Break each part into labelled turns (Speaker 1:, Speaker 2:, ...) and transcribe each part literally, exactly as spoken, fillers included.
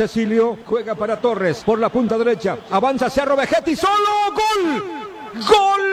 Speaker 1: Cecilio juega para Torres por la punta derecha. Avanza Cerro, Vegetti, solo. ¡Gol! ¡Gol!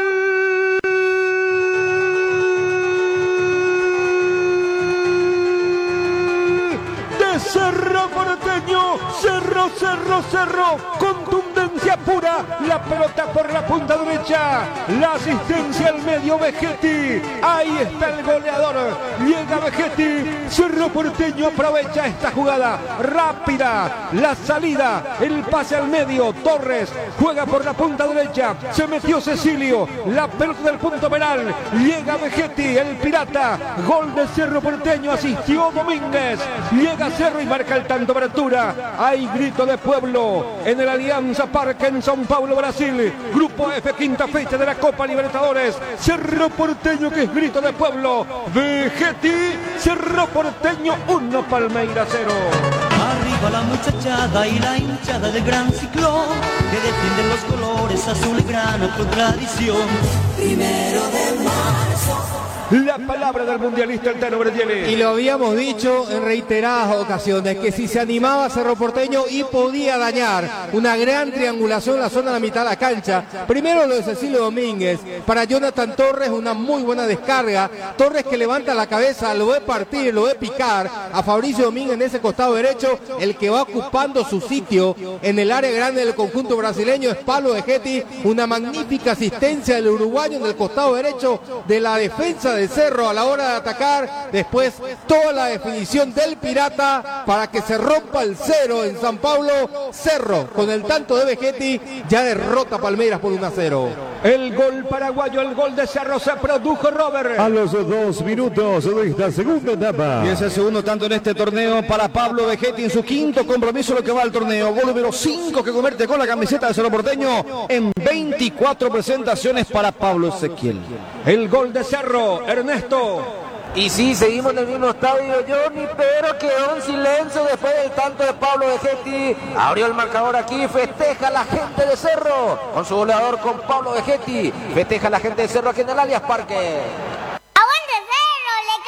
Speaker 1: De Cerro Porteño. Cerro, Cerro, Cerro. Contundencia pura. La pelota por la punta derecha. La asistencia al medio, Vegetti. Ahí está el goleador. Llega Vegetti. Cerro Porteño aprovecha esta jugada rápida. La salida. El pase al medio. Torres juega por la punta derecha. Se metió Cecilio. La pelota del punto penal. Llega Vegetti. El pirata. Gol de Cerro Porteño. Asistió Domínguez. Llega Cerro y marca el tanto de apertura. Hay grito de pueblo en el Alianza Parque en São Paulo, Brasil. Grupo F, quinta fecha de la Copa Libertadores. Cerro Porteño, que es grito de pueblo. Vegetti, Cerro Porteño uno, Palmeiras cero.
Speaker 2: Arriba la muchachada y la hinchada del gran ciclón, que defienden los colores azul y grana por tradición. Primero de marzo.
Speaker 1: La palabra del mundialista el Tano Brediele.
Speaker 3: Y lo habíamos dicho en reiteradas ocasiones, que si se animaba Cerro Porteño y podía dañar una gran triangulación en la zona de la mitad de la cancha. Primero lo de Cecilio Domínguez, para Jonathan Torres una muy buena descarga. Torres que levanta la cabeza, lo ve partir, lo ve picar a Fabricio Domínguez en ese costado derecho. El que va ocupando su sitio en el área grande del conjunto brasileño es Pablo Vegetti. Una magnífica asistencia del uruguayo en el costado derecho de la defensa de de Cerro a la hora de atacar. Después toda la definición del pirata para que se rompa el cero en San Pablo. Cerro con el tanto de Vegetti ya derrota a Palmeiras por uno a cero.
Speaker 1: El gol paraguayo, el gol de Cerro se produjo, Robert,
Speaker 4: a los dos minutos de esta segunda etapa.
Speaker 5: Y es el segundo tanto en este torneo para Pablo Vegetti en su quinto compromiso lo que va al torneo. Gol número cinco que convierte con la camiseta de Cerro Porteño en veinticuatro presentaciones para Pablo Ezequiel.
Speaker 1: El gol de Cerro, Ernesto.
Speaker 6: Y sí, seguimos en el mismo estadio, Johnny, pero quedó en silencio después del tanto de Pablo Vegetti. Abrió el marcador aquí, festeja la gente de Cerro con su goleador, con Pablo Vegetti. Festeja la gente de Cerro aquí en el Allianz Parque.